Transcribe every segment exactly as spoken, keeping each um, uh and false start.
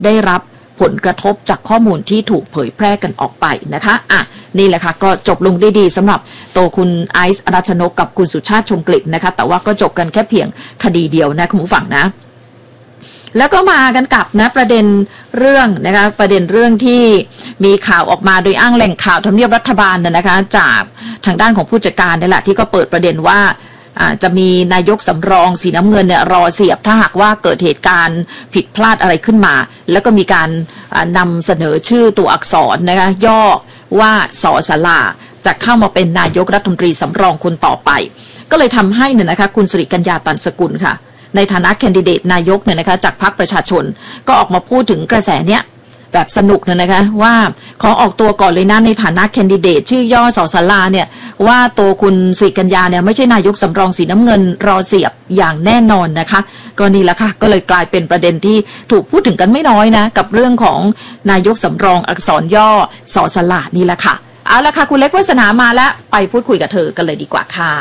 ได้รับผลกระทบจากข้อมูลที่ถูกเผยแพร่กันออกไปนะคะอ่ะนี่แหละค่ะก็จบลงได้ดีสำหรับตัวคุณไอซ์รัชนกกับคุณสุชาติชมกลิ่นนะคะแต่ว่าก็จบกันแค่เพียงคดีเดียวนะคุณผู้ฟังนะแล้วก็มากันกับนะประเด็นเรื่องนะคะประเด็นเรื่องที่มีข่าวออกมาโดยอ้างแหล่งข่าวทำเนียบรัฐบาลนะคะจากทางด้านของผู้จัดการนี่แหละที่ก็เปิดประเด็นว่าจะมีนายกสำรองสีน้ำเงินเนี่ยรอเสียบถ้าหากว่าเกิดเหตุการณ์ผิดพลาดอะไรขึ้นมาแล้วก็มีการนำเสนอชื่อตัวอักษรนะคะย่อว่าสอสลาจะเข้ามาเป็นนายกรัฐมนตรีสำรองคนต่อไปก็เลยทำให้เนี่ยนะคะคุณสิริกัญญาตันสกุลค่ะในฐานะแคนดิเดตนายกเนี่ยนะคะจากพรรคประชาชนก็ออกมาพูดถึงกระแสเนี้ยแบบสนุกเนี่ยนะคะว่าขอออกตัวก่อนเลยนะในฐานะแคนดิเดตชื่อย่อสอสลาเนี่ยว่าตัวคุณสิริกัญญาเนี่ยไม่ใช่นายกสำรองสีน้ำเงินรอเสียบอย่างแน่นอนนะคะก็นี่แหละค่ะก็เลยกลายเป็นประเด็นที่ถูกพูดถึงกันไม่น้อยนะกับเรื่องของนายกสำรองอักษรย่อสอสลานี่แหละค่ะเอาละค่ะคุณเล็กวาสนามาแล้วไปพูดคุยกับเธอกันเลยดีกว่าค่ะ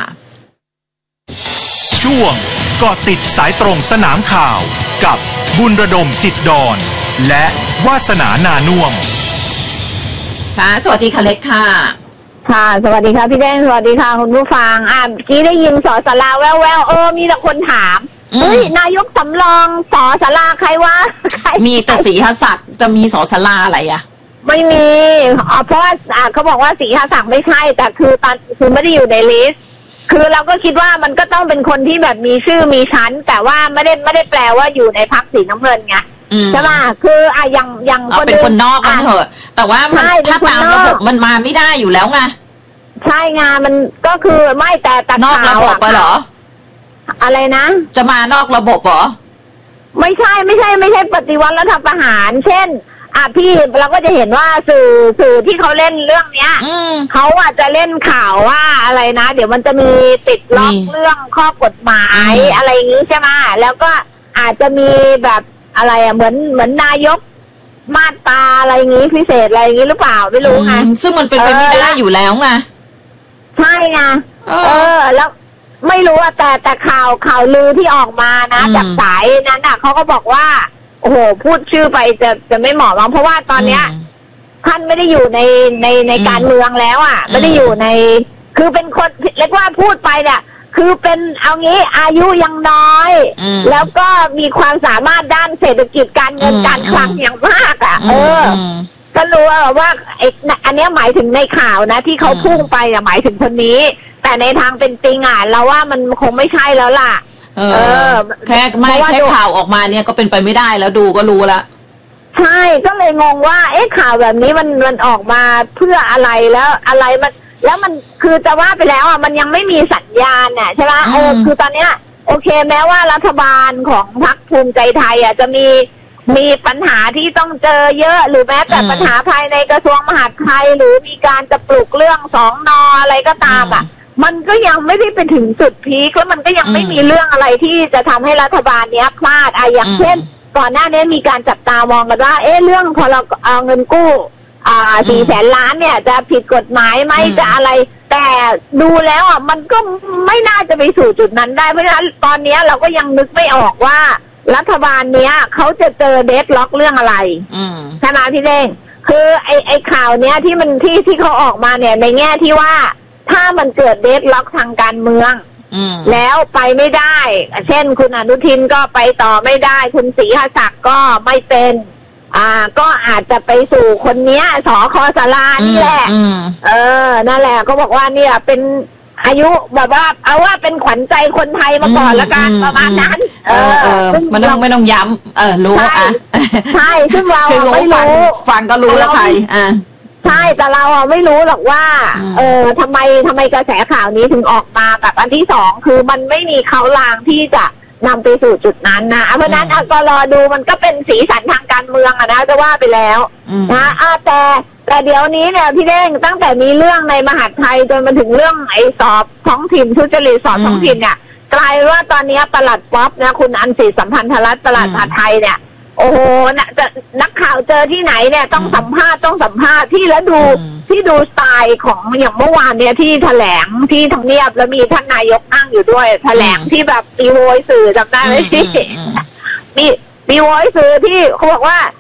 ช่วงเกาะติดสายตรงสนามข่าวกับบุญระดมจิตดอนและวาสนานานุ่มค่ะสวัสดีค่ะเล็กค่ะค่ะสวัสดีค่ะพี่แดงสวัสดีค่ะคุณผู้ฟังอ่ะเมื่อกี้ได้ยินสอสลาแววแววเออมีแต่คนถามเฮ้ยนายกสำรองสอสลาใครวะมีแต่ศรีหศักดิ์จะมีสอสลาอะไรอ่ะไม่มีอ๋อเพราะว่าเขาบอกว่าศรีหศักดิ์ไม่ใช่แต่คือตอนคือไม่ได้อยู่ในลิสต์คือเราก็คิดว่ามันก็ต้องเป็นคนที่แบบมีชื่อมีชั้นแต่ว่าไม่ได้ไม่ได้แปลว่าอยู่ในพรรคสีน้ำเงินไงใช่ป่ะคืออ่ะยังยังคนเป็นคนนอกกันเถอะแต่ว่ามันถ้าตามระบบมันมาไม่ได้อยู่แล้วไงใช่ไงมันก็คือไม่แต่แต่นอกระบบไปเหรออะไรนะจะมานอกระบบเหรอไม่ใช่ไม่ใช่ไม่ใช่ปฏิวัติรัฐประหารเช่นอ่ะพี่เราก็จะเห็นว่าสื่อสื่อที่เขาเล่นเรื่องเนี้ยเขาอาจจะเล่นข่าวว่าอะไรนะเดี๋ยวมันจะมีติดล็อกเรื่องข้อกฎหมายอะไรอย่างนี้ใช่ไหมแล้วก็อาจจะมีแบบอะไรอ่ะเหมือนเหมือนนายกมาตราอะไรอย่างนี้พิเศษอะไรอย่างนี้หรือเปล่าไม่รู้ไงซึ่งมันเป็นไปไม่ได้อยู่แล้วไงใช่ไงเออแล้วไม่รู้อ่ะแต่แต่ข่าวข่าวลือที่ออกมานะจากสายนั้นอ่ะเขาก็บอกว่าโอ้โหพูดชื่อไปจะจะไม่เหมาะมั้งเพราะว่าตอนเนี้ยท่านไม่ได้อยู่ในในในการเมืองแล้วอ่ะไม่ได้อยู่ในคือเป็นคนเรียกว่าพูดไปเนี่ยคือเป็นเอางี้อายุยังน้อยแล้วก็มีความสามารถด้านเศรษฐกิจการเงินการคลังอย่างมากอ่ะเออก็รู้ว่าไอ้อันนี้หมายถึงในข่าวนะที่เขาพุ่งไปอ่ะหมายถึงคนนี้แต่ในทางเป็นจริงอ่ะเราว่ามันคงไม่ใช่แล้วล่ะเออแค่ไม่แค่ข่าวออกมาเนี่ยก็เป็นไปไม่ได้แล้วดูก็รู้ละใช่ก็เลยงงว่าเอ๊ะข่าวแบบนี้มันมันออกมาเพื่ออะไรแล้วอะไรมันแล้วมันคือจะว่าไปแล้วอ่ะมันยังไม่มีสัญญาณน่ะใช่ไหมเออคือตอนเนี้ยโอเคแม้ว่ารัฐบาลของพรรคภูมิใจไทยอ่ะจะมีมีปัญหาที่ต้องเจอเยอะหรือแม้แต่ปัญหาภายในกระทรวงมหาดไทยหรือมีการจะปลุกเรื่องสองนออะไรก็ตามอ่ะมันก็ยังไม่ได้ไปถึงจุดพีคแล้วมันก็ยังไม่มีเรื่องอะไรที่จะทำให้รัฐบาลเนี้ยพลาดอ่ะอย่างเช่นก่อนหน้านี้มีการจับตามองกันว่าเอ๊ะเรื่องพอเราเอาเงินกู้อ่าสี่แสนล้านเนี่ยจะผิดกฎหมายไหมจะอะไรแต่ดูแล้วอ่ะมันก็ไม่น่าจะไปสู่จุดนั้นได้เพราะฉะนั้นตอนนี้เราก็ยังนึกไม่ออกว่ารัฐบาลเนี้ยเขาจะเจอเดดล็อกเรื่องอะไรใช่ไหมพี่เด้งคือไอ้ไอ้ข่าวเนี้ยที่มันที่ที่เขาออกมาเนี่ยในแง่ที่ว่าถ้ามันเกิดเดดล็อกทางการเมืองแล้วไปไม่ได้เช่นคุณอนุทินก็ไปต่อไม่ได้คุณศรีหศักดิ์ก็ไม่เป็นอ่าก็อาจจะไปสู่คนเนี้ยสคสลานี่แหละเออนั่นแหละเขาบอกว่าเนี่ยเป็นอายุแบบว่าเอาว่าเป็นขวัญใจคนไทยมาก่อนละกันประมาณนั้นเออเออมันต้องไม่ต้องย้ำเออรู้อ่ะใช่ซึ่งเราไม่รู้ฟังก็รู้แล้วใครอ่าใช่แต่เราอ่ะไม่รู้หรอกว่าเออทำไมทำไมกระแสข่าวนี้ถึงออกมาแบบอันที่สองคือมันไม่มีเขาลางที่จะนำไปสู่จุดนั้นนะเพราะนั้นก็รอดูมันก็เป็นสีสันทางการเมืองอะนะจะว่าไปแล้วนะแต่แต่เดี๋ยวนี้เนี่ยพี่เด้งตั้งแต่มีเรื่องในมหาดไทยจนมาถึงเรื่องไอ้สอบท้องถิ่นทุจริตสอบท้องถิ่นเนี่ยกลายว่าตอนนี้ปลัดป๊อปนะคุณอัญศิสัมพันธรัตน์ปลัดมหาดไทยเนี่ยโอ้โหนะจะนักข่าวเจอที่ไหนเนี่ยต้องสัมภาษณ์ต้องสัมภาษณ์ที่แล้วดูที่ดูสไตล์ของอย่างเมื่อวานเนี่ยที่แถลงที่ทำเนียบแล้วมีท่านนายกนั่งอยู่ด้วยแถลงที่แบบตีโวยสื่อจำได้ไหมที่มีมีโวยสื่อที่เขาบอกว่า